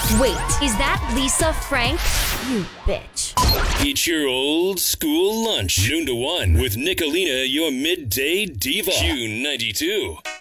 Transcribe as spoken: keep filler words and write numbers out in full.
Wait, is that Lisa Frank? You bitch. Eat your old school lunch. Noon to one with Nicolina, your midday diva. Q ninety-two.